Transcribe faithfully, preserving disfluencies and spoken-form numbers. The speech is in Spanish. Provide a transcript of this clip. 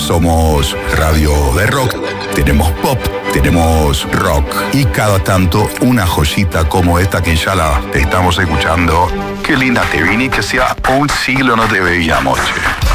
Somos radio de rock, tenemos pop, tenemos rock y cada tanto una joyita como esta que ya la estamos escuchando. Qué linda te vine, que sea un siglo no te veíamos, che.